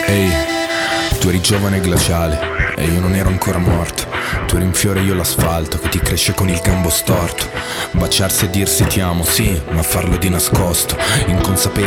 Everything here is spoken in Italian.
Ehi, tu eri giovane e glaciale e io non ero ancora morto. Tu eri un fiore e io l'asfalto che ti cresce con il gambo storto. Baciarsi e dirsi ti amo, sì, ma farlo di nascosto, inconsapevole